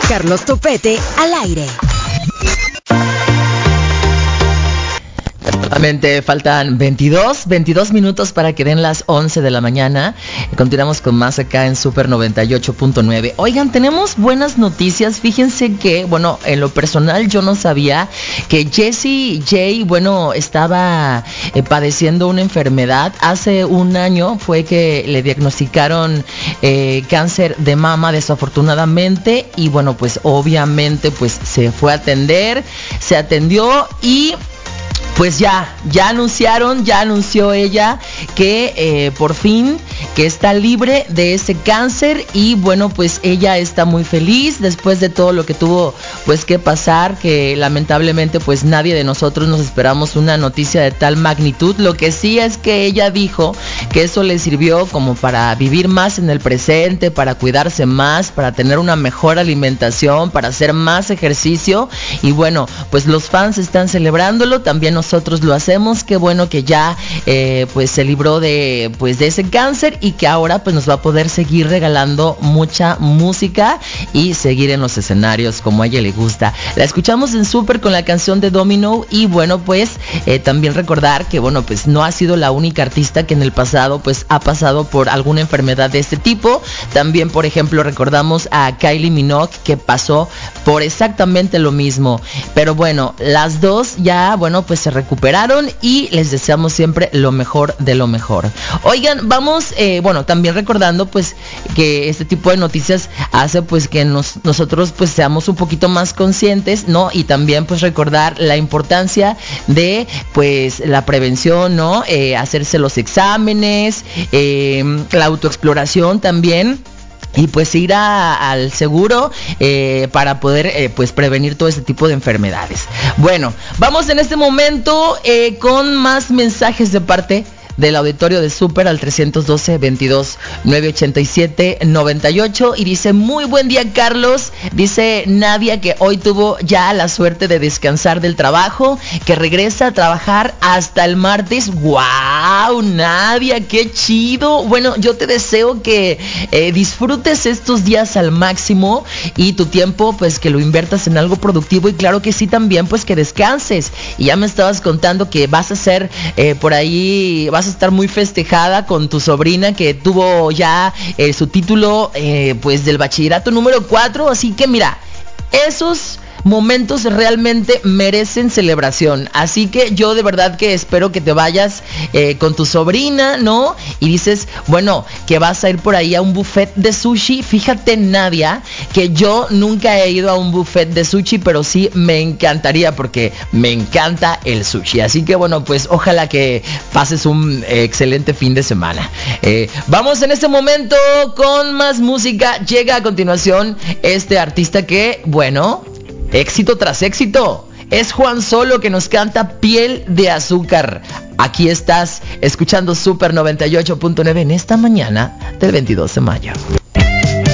Carlos Topete al aire. Solamente faltan 22 minutos para que den las 11 de la mañana. Continuamos con más acá en Super 98.9. Oigan, tenemos buenas noticias. Fíjense que, bueno, en lo personal yo no sabía que Jessie J, bueno, estaba padeciendo una enfermedad. Hace un año fue que le diagnosticaron cáncer de mama, desafortunadamente. Y bueno, pues obviamente pues se fue a atender, se atendió y pues ya anunció ella que por fin que está libre de ese cáncer. Y bueno, pues ella está muy feliz después de todo lo que tuvo pues que pasar, que lamentablemente pues nadie de nosotros nos esperamos una noticia de tal magnitud. Lo que sí es que ella dijo que eso le sirvió como para vivir más en el presente, para cuidarse más, para tener una mejor alimentación, para hacer más ejercicio. Y bueno, pues los fans están celebrándolo, también nosotros lo hacemos. Qué bueno que ya pues se libró de ese cáncer y que ahora pues nos va a poder seguir regalando mucha música y seguir en los escenarios como a ella le gusta. La escuchamos en Super con la canción de Domino. Y bueno, pues también recordar que bueno, pues no ha sido la única artista que en el pasado pues ha pasado por alguna enfermedad de este tipo. También, por ejemplo, recordamos a Kylie Minogue, que pasó por exactamente lo mismo. Pero bueno, las dos ya, bueno, pues se recuperaron y les deseamos siempre lo mejor de lo mejor. Oigan, vamos, bueno, también recordando pues que este tipo de noticias hace pues que nosotros pues seamos un poquito más conscientes, ¿no? Y también pues recordar la importancia de pues la prevención, ¿no? Hacerse los exámenes, la autoexploración también. Y pues ir al seguro para poder pues prevenir todo este tipo de enfermedades. Bueno, vamos en este momento con más mensajes de parte del auditorio de Super al 312-22-987-98. Y dice: muy buen día, Carlos. Dice Nadia que hoy tuvo ya la suerte de descansar del trabajo, que regresa a trabajar hasta el martes. ¡Wow, Nadia! ¡Qué chido! Bueno, yo te deseo que disfrutes estos días al máximo y tu tiempo pues que lo inviertas en algo productivo. Y claro que sí, también pues que descanses. Y ya me estabas contando que vas a hacer por ahí, vas a estar muy festejada con tu sobrina que tuvo ya su título pues del bachillerato número 4. Así que mira, esos momentos realmente merecen celebración. Así que yo de verdad que espero que te vayas con tu sobrina, ¿no? Y dices, bueno, que vas a ir por ahí a un buffet de sushi. Fíjate, Nadia, que yo nunca he ido a un buffet de sushi, pero sí me encantaría porque me encanta el sushi. Así que bueno, pues ojalá que pases un excelente fin de semana. Vamos en este momento con más música. Llega a continuación este artista que, bueno, éxito tras éxito. Es Juan Solo, que nos canta Piel de Azúcar. Aquí estás escuchando Super 98.9 en esta mañana del 22 de mayo.